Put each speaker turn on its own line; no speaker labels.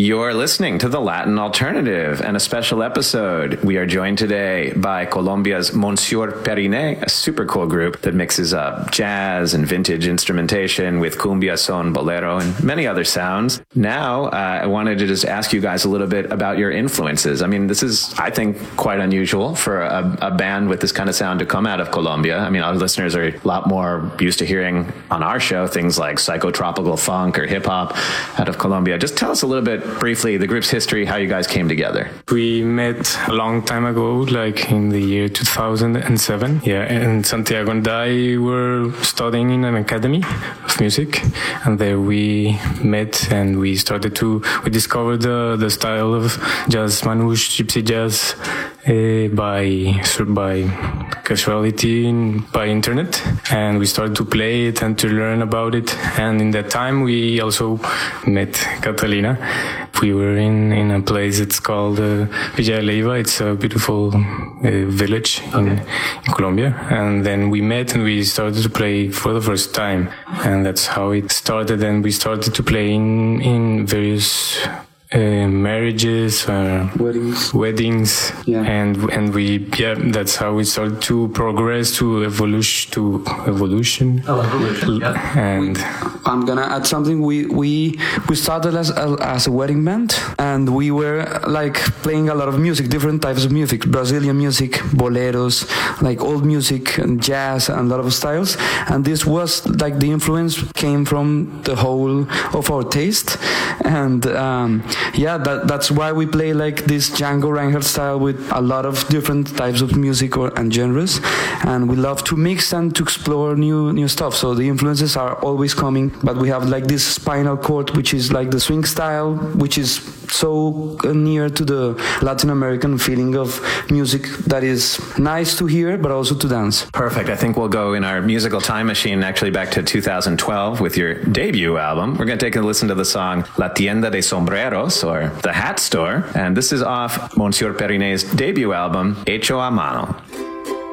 You're listening to The Latin Alternative and a special episode. We are joined today by Colombia's Monsieur Periné, a super cool group that mixes up jazz and vintage instrumentation with cumbia, son, bolero, and many other sounds. Now, I wanted to just ask you guys a little bit about your influences. I mean, this is, I think, quite unusual for a band with this kind of sound to come out of Colombia. I mean, our listeners are a lot more used to hearing on our show things like psychotropical funk or hip hop out of Colombia. Just tell us a little bit briefly the group's history, how you guys came together.
We met a long time ago, like in the year 2007. Yeah, in Santiago, and I were studying in an academy of music, and there we met and we discovered the style of jazz manouche, gypsy jazz, by casuality by internet, and we started to play it and to learn about it. And in that time we also met Catalina. We were in a place, it's called Villa de Leyva. It's a beautiful village in Colombia, and then we met and we started to play for the first time, and that's how it started. And we started to play in various marriages or weddings. Yeah. and that's how we started to progress to evolution.
Yeah.
And
I'm gonna add something. We started as a wedding band, and we were like playing a lot of music, different types of music, Brazilian music, boleros, like old music and jazz and a lot of styles. And this was like the influence came from the whole of our taste. And that's why we play like this Django Reinhardt style with a lot of different types of music and genres, and we love to mix and to explore new stuff. So the influences are always coming, but we have like this Spinal Cord, which is like the swing style, which is so near to the Latin American feeling of music that is nice to hear but also to dance.
Perfect. I think we'll go in our musical time machine actually back to 2012 with your debut album. We're going to take a listen to the song La Tienda de Sombreros, or The Hat Store, and this is off Monsieur Periné's debut album, Hecho a Mano.